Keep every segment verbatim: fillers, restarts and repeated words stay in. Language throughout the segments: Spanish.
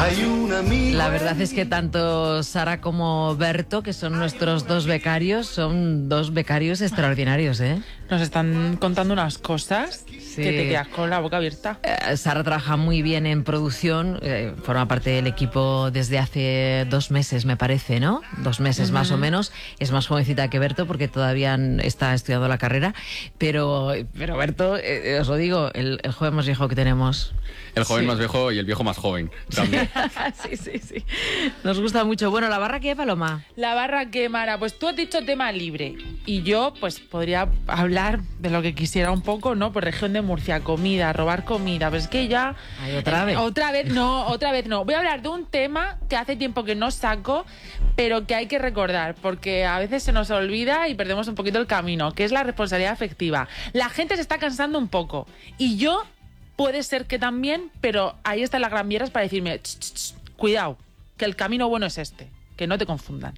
Hay un amigo. La verdad es que tanto Sara como Berto, que son nuestros dos becarios, son dos becarios extraordinarios, ¿eh? Nos están contando unas cosas Sí. que te quedas con la boca abierta. Eh, Sara trabaja muy bien en producción, eh, forma parte del equipo desde hace dos meses, me parece, ¿no? Dos meses uh-huh. más o menos. Es más jovencita que Berto porque todavía está estudiando la carrera, pero, pero Berto, eh, os lo digo, el, el joven más viejo que tenemos. El joven sí. más viejo y el viejo más joven también. sí, sí, sí. Nos gusta mucho. Bueno, ¿la barra qué, Paloma? La barra qué, Mara. Pues tú has dicho tema libre. Y yo, pues, podría hablar de lo que quisiera un poco, ¿no? Por región de Murcia, comida, robar comida. Pues es que ya... Ay, ¿otra vez? Eh, otra vez no, otra vez no. Voy a hablar de un tema que hace tiempo que no saco, pero que hay que recordar, porque a veces se nos olvida y perdemos un poquito el camino, que es la responsabilidad afectiva. La gente se está cansando un poco. Y yo... Puede ser que también, pero ahí están las gran vieras para decirme, ch, ch, ch, cuidado, que el camino bueno es este, que no te confundan.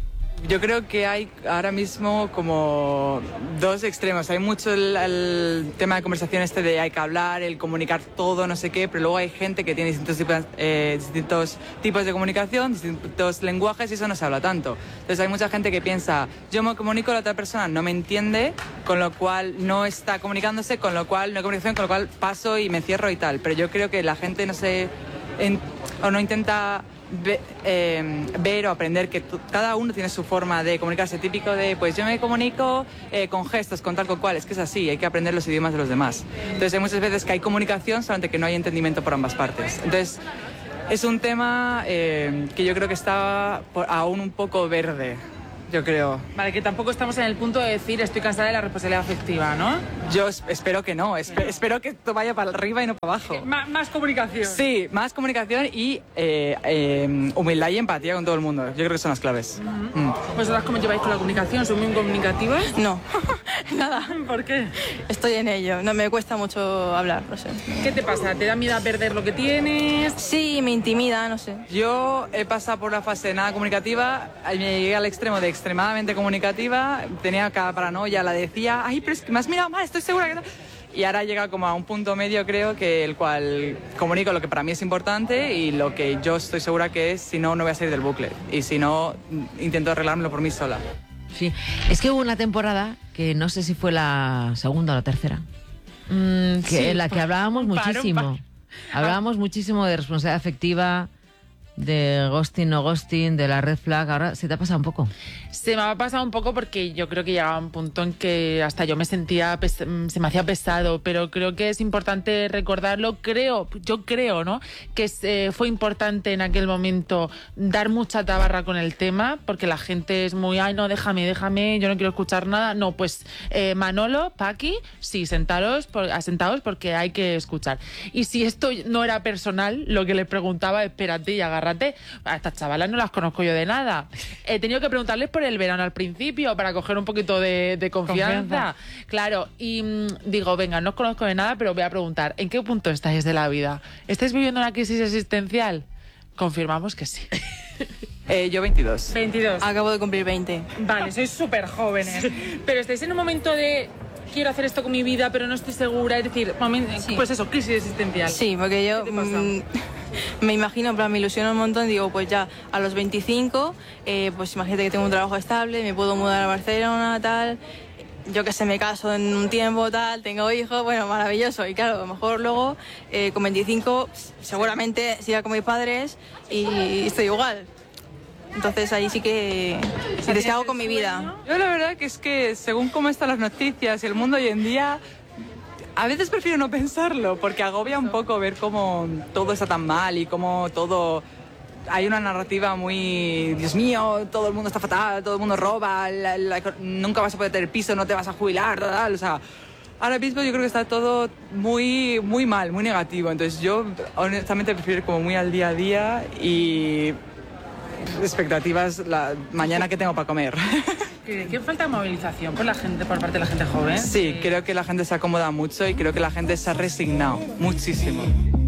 Yo creo que hay ahora mismo como dos extremos. Hay mucho el, el tema de conversación este de hay que hablar, el comunicar todo, no sé qué, pero luego hay gente que tiene distintos tipos, eh, distintos tipos de comunicación, distintos lenguajes y eso no se habla tanto. Entonces hay mucha gente que piensa, yo me comunico, la otra persona no me entiende, con lo cual no está comunicándose, con lo cual no hay comunicación, con lo cual paso y me encierro y tal. Pero yo creo que la gente no se... En, o no intenta... Ve, eh, ver o aprender que tu, cada uno tiene su forma de comunicarse, típico de pues yo me comunico eh, con gestos, con tal con cual, es que es así, hay que aprender los idiomas de los demás. Entonces hay muchas veces que hay comunicación, solamente que no hay entendimiento por ambas partes. Entonces es un tema eh, que yo creo que está por, aún un poco verde. Yo creo. Vale, que tampoco estamos en el punto de decir estoy cansada de la responsabilidad afectiva, ¿no? Yo espero que no, esp espero que esto vaya para arriba y no para abajo. Más, más comunicación. Sí, más comunicación y eh, eh, humildad y empatía con todo el mundo. Yo creo que son las claves. Uh-huh. mm. ¿Vosotras cómo lleváis con la comunicación? ¿Son muy comunicativas? No, nada. ¿Por qué? Estoy en ello, no me cuesta mucho hablar, no sé. ¿Qué te pasa? ¿Te da miedo a perder lo que tienes? Sí, me intimida, no sé. Yo he pasado por la fase nada comunicativa, me llegué al extremo de extremadamente comunicativa, tenía cada paranoia, la decía, ay, pero es que me has mirado mal, estoy segura que no. Y ahora llega como a un punto medio, creo, que el cual comunico lo que para mí es importante y lo que yo estoy segura que es, si no, no voy a salir del bucle. Y si no, intento arreglármelo por mí sola. Sí, es que hubo una temporada que no sé si fue la segunda o la tercera, mm, que sí, en la que hablábamos paro, muchísimo. paro. Hablábamos ah. muchísimo de responsabilidad afectiva, de ghosting, no ghosting, de la red flag. Ahora se te ha pasado un poco. Se me ha pasado un poco porque yo creo que llegaba un punto en que hasta yo me sentía, se me hacía pesado, pero creo que es importante recordarlo. Creo, yo creo, ¿no? Que eh, fue importante en aquel momento dar mucha tabarra con el tema, porque la gente es muy, ay, no, déjame, déjame, yo no quiero escuchar nada. No, pues eh, Manolo, Paqui, sí, sentaros, por, asentaos porque hay que escuchar. Y si esto no era personal, lo que le preguntaba, espérate y agarra. A estas chavalas no las conozco yo de nada. He tenido que preguntarles por el verano al principio para coger un poquito de, de confianza. confianza. Claro, y mmm, digo, venga, no os conozco de nada, pero voy a preguntar, ¿en qué punto estáis de la vida? ¿Estáis viviendo una crisis existencial? Confirmamos que sí. Eh, yo veintidós. veintidós. Acabo de cumplir veinte. Vale, sois súper jóvenes. Pero estáis en un momento de... quiero hacer esto con mi vida, pero no estoy segura. Es decir, momento, sí. Pues eso, crisis existencial. Sí, porque yo mmm, me imagino, en plan, me ilusiono un montón. Digo, pues ya a los veinticinco, eh, pues imagínate que tengo un trabajo estable, me puedo mudar a Barcelona, tal. Yo que sé, me caso en un tiempo, tal, tengo hijos, bueno, maravilloso. Y claro, a lo mejor luego, eh, con veinticinco, seguramente siga con mis padres y estoy igual. Entonces ahí sí que sí que hago con mi vida. Yo la verdad que es que según cómo están las noticias y el mundo hoy en día, a veces prefiero no pensarlo porque agobia un poco ver cómo todo está tan mal y cómo todo... Hay una narrativa muy, Dios mío, todo el mundo está fatal, todo el mundo roba, la, la, nunca vas a poder tener piso, no te vas a jubilar, tal, tal, o sea... Ahora mismo yo creo que está todo muy, muy mal, muy negativo. Entonces yo honestamente prefiero ir como muy al día a día y... expectativas la mañana que tengo para comer. ¿Qué falta de movilización por la gente, por parte de la gente joven? Sí, creo que la gente se acomoda mucho y creo que la gente se ha resignado muchísimo.